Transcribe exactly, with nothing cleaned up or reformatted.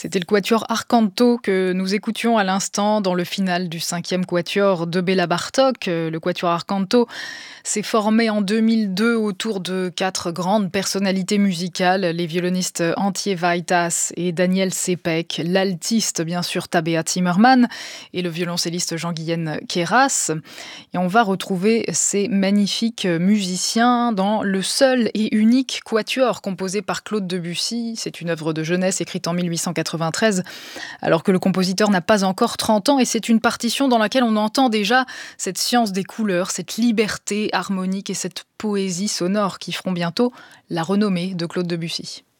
C'était le quatuor Arcanto que nous écoutions à l'instant dans le final du cinquième quatuor de Béla Bartók. Euh, Le quatuor Arcanto s'est formé en deux mille deux autour de quatre grandes personnalités musicales, les violonistes Antje Vaitas et Daniel Sepek, l'altiste bien sûr Tabea Zimmermann et le violoncelliste Jean-Guyen Queyras. Et on va retrouver ces magnifiques musiciens dans le seul et unique quatuor composé par Claude Debussy. C'est une œuvre de jeunesse écrite en mille huit cent quatre-vingt-treize, alors que le compositeur n'a pas encore trente ans, et c'est une partition dans laquelle on entend déjà cette science des couleurs, cette liberté harmonique et cette poésie sonore qui feront bientôt la renommée de Claude Debussy.